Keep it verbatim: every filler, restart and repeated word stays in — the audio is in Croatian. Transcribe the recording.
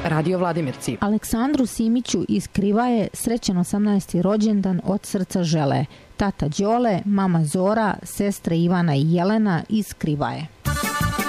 Radio Vladimirci. Aleksandru Simiću iz Krivaje srećan osamnaesti rođendan od srca žele tata Đole, mama Zora, sestre Ivana i Jelena iz Krivaje.